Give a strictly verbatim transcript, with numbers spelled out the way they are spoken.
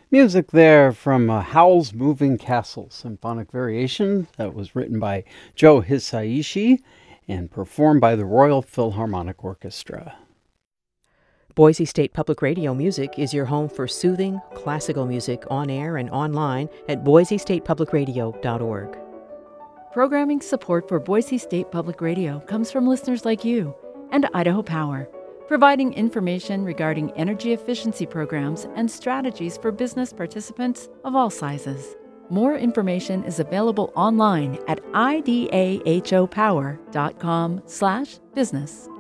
Music there from uh, Howl's Moving Castle Symphonic Variation that was written by Joe Hisaishi and performed by the Royal Philharmonic Orchestra. Boise State Public Radio Music is your home for soothing, classical music on air and online at boise state public radio dot org. Programming support for Boise State Public Radio comes from listeners like you and Idaho Power, providing information regarding energy efficiency programs and strategies for business participants of all sizes. More information is available online at idahopower dot com slash business.